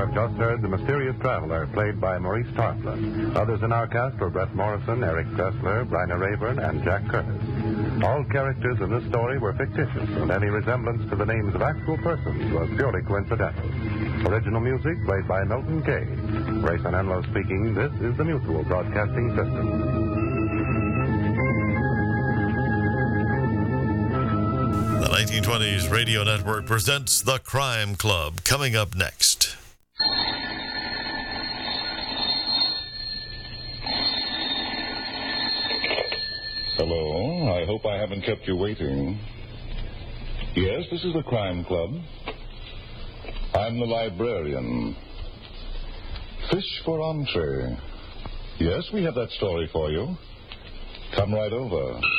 have just heard The Mysterious Traveler, played by Maurice Tarplin. Others in our cast were Brett Morrison, Eric Dressler, Bryna Rayburn, and Jack Curtis. All characters in this story were fictitious, and any resemblance to the names of actual persons was purely coincidental. Original music played by Milton Kay. Grayson Enlow speaking. This is the Mutual Broadcasting System. The 1920s Radio Network presents The Crime Club, coming up next. Hello, I hope I haven't kept you waiting. Yes, this is the Crime Club. I'm the librarian. Fish for entree. Yes, we have that story for you. Come right over.